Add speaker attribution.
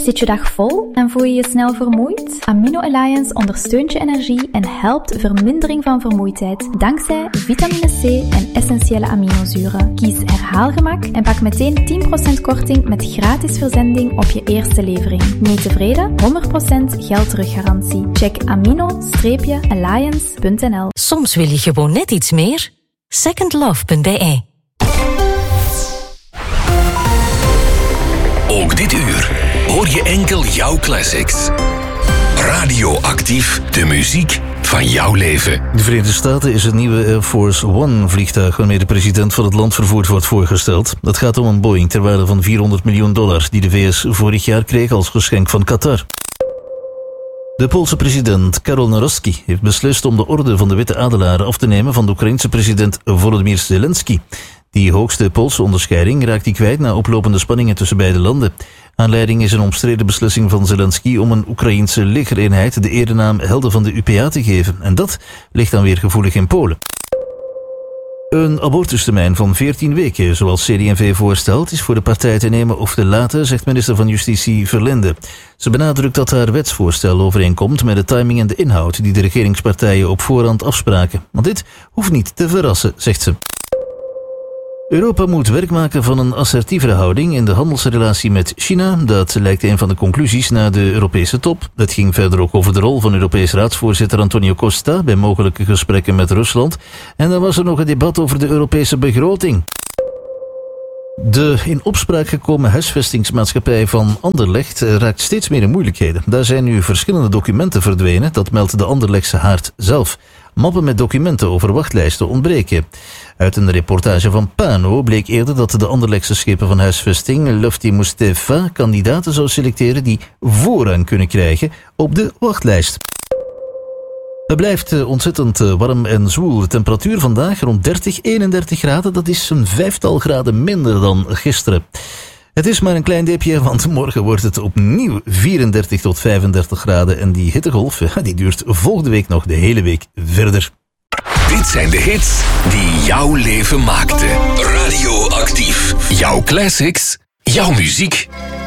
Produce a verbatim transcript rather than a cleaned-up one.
Speaker 1: Zit je dag vol en voel je je snel vermoeid? Amino Alliance ondersteunt je energie en helpt vermindering van vermoeidheid dankzij vitamine C en essentiële aminozuren. Kies herhaalgemak en pak meteen tien procent korting met gratis verzending op je eerste levering. Niet tevreden? honderd procent geld teruggarantie. Check amino alliance punt n l.
Speaker 2: Soms wil je gewoon net iets meer. second love punt b e.
Speaker 3: Ook dit uur hoor je enkel jouw classics. Radioactief, de muziek van jouw leven.
Speaker 4: De Verenigde Staten is het nieuwe Air Force One vliegtuig waarmee de president van het land vervoerd wordt voorgesteld. Dat gaat om een Boeing ter waarde van vierhonderd miljoen dollar die de V S vorig jaar kreeg als geschenk van Qatar. De Poolse president Karol Nawrocki heeft beslist om de orde van de Witte Adelaar af te nemen van de Oekraïense president Volodymyr Zelensky. Die hoogste Poolse onderscheiding raakt hij kwijt na oplopende spanningen tussen beide landen. Aanleiding is een omstreden beslissing van Zelensky om een Oekraïense legereenheid de erenaam Helden van de U P A te geven. En dat ligt dan weer gevoelig in Polen. Een abortustermijn van veertien weken, zoals C D en V voorstelt, is voor de partij te nemen of te laten, zegt minister van Justitie Verlinde. Ze benadrukt dat haar wetsvoorstel overeenkomt met de timing en de inhoud die de regeringspartijen op voorhand afspraken. Want dit hoeft niet te verrassen, zegt ze. Europa moet werk maken van een assertievere houding in de handelsrelatie met China. Dat lijkt een van de conclusies na de Europese top. Dat ging verder ook over de rol van Europees raadsvoorzitter Antonio Costa bij mogelijke gesprekken met Rusland. En dan was er nog een debat over de Europese begroting. De in opspraak gekomen huisvestingsmaatschappij van Anderlecht raakt steeds meer in moeilijkheden. Daar zijn nu verschillende documenten verdwenen, dat meldt de Anderlechtse Haard zelf. Mappen met documenten over wachtlijsten ontbreken. Uit een reportage van Pano bleek eerder dat de Anderlechtse schepen van huisvesting Lufti Mustafa kandidaten zou selecteren die voorrang kunnen krijgen op de wachtlijst. Het blijft ontzettend warm en zwoel. De temperatuur vandaag rond dertig, eenendertig graden. Dat is een vijftal graden minder dan gisteren. Het is maar een klein dipje, want morgen wordt het opnieuw vierendertig tot vijfendertig graden. En die hittegolf die duurt volgende week nog de hele week verder.
Speaker 3: Dit zijn de hits die jouw leven maakten. Radioactief. Jouw classics. Jouw muziek.